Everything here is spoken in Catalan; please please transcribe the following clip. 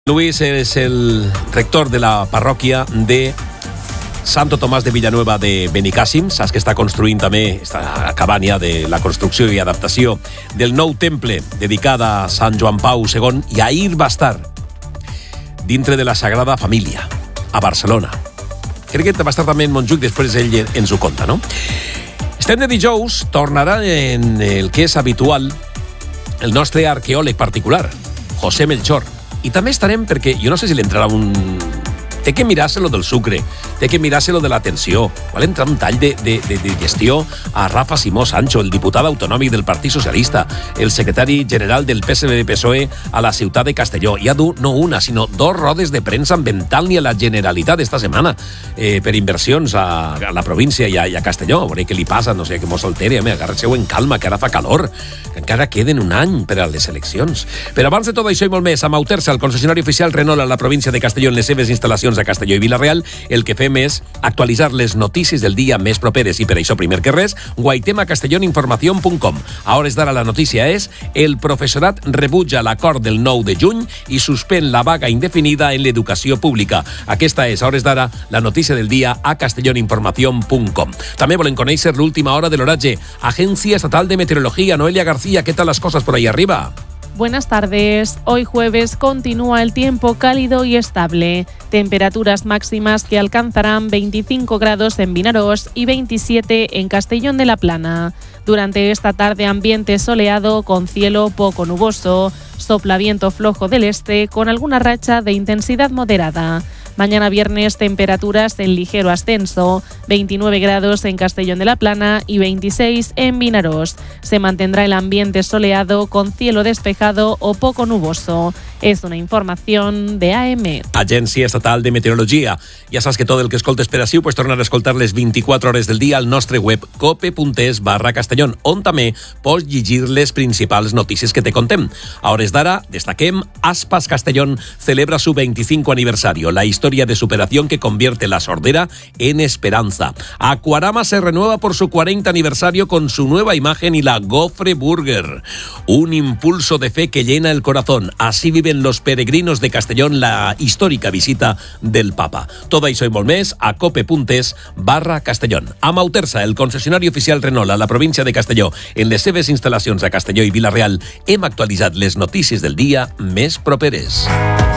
Luis es el rector de la parròquia de Santo Tomàs de Villanueva de Benicàssim. Saps que està construint també, està acabant ja de la construcció i adaptació del nou temple dedicada a Sant Joan Pau II, i ahir va estar dintre de la Sagrada Família, a Barcelona. Crec que va estar també en Montjuïc, després ell ens ho conta, no? Estem de dijous, tornarà en el que és habitual el nostre arqueòleg particular, José Melchor. I també estarem perquè, jo no sé si li entrarà un... Té que mirar-se-lo del sucre, té que mirar-se-lo de l'atenció. Vol entrar un tall de gestió a Rafa Simó Sancho, el diputat autonòmic del Partit Socialista, el secretari general del PSDB-PSOE a la ciutat de Castelló. I ha dut no una, sinó dos rodes de premsa ambiental ni a la Generalitat esta setmana per inversions a la província i a Castelló. Veuré què li passa, no sé, que mos altere. Agarreu en calma, que ara fa calor, que encara queden un any per a les eleccions. Però abans de tot això i molt més, a Mautersa, el concessionari oficial Renault a la província de Castelló, en les seves instal·lacions a Castelló i Vila-real, el que fem és actualitzar les notícies del dia més properes i per això, primer que res, guaitem a castelloninformacion.com. A hores d'ara la notícia és: el professorat rebutja l'acord del 9 de juny i suspèn la vaga indefinida en l'educació pública. Aquesta és, a hores d'ara, la notícia del dia a castelloninformacion.com. També volen conèixer l'última hora de l'oratge. Agencia Estatal de Meteorología, Noelia García, ¿qué tal las cosas por ahí arriba? Buenas tardes. Hoy jueves continúa el tiempo cálido y estable. Temperaturas máximas que alcanzarán 25 grados en Vinaròs y 27 en Castellón de la Plana. Durante esta tarde, ambiente soleado con cielo poco nuboso. Sopla viento flojo del este con alguna racha de intensidad moderada. Mañana viernes, temperaturas en ligero ascenso, 29 grados en Castellón de la Plana y 26 en Vinaròs. Se mantendrá el ambiente soleado con cielo despejado o poco nuboso. Es una información de AM. Agència Estatal de Meteorologia. Ja saps que tot el que escoltes per ací ho pots tornar a escoltar les 24 hores del dia al nostre web cope.es/Castellón, on també pots llegir les principals notícies que te contem. A hores d'ara, destaquem: Aspas Castellón celebra su 25 aniversario, la historia de superación que convierte la sordera en esperanza. Aquarama se renueva por su 40 aniversario con su nueva imagen y la Gofre Burger. Un impulso de fe que llena el corazón. Así viven los peregrinos de Castellón la histórica visita del Papa. Todo això i molt més a cope.es/Castellón. A Mautersa, el concessionari oficial Renault a la província de Castelló, en les seves instal·lacions a Castelló i Vila-real, hem actualitzat les notícies del dia més properes.